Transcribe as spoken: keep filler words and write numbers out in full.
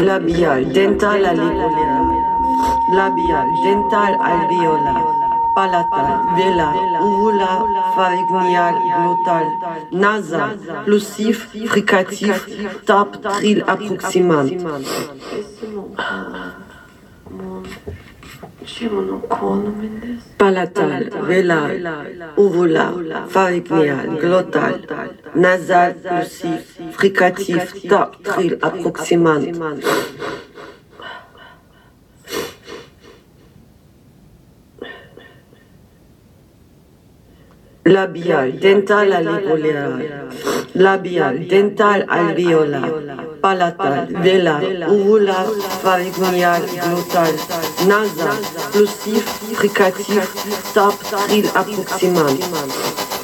labial, dental alveolar, labial, dental alveolar, palatal, velar, uvular, pharyngeal, glottal, nasal, plosif, fricatif, top, trill approximant. Palatal, velar, uvular, pharyngeal, glottal, nasal, plosif, fricatif, top, trill approximant. Labial, dental alveolar, labial, dental alveolar, palatal, velar, uvular, pharyngeal, glottal, nasal, plosif, fricatif, top, trill approximant.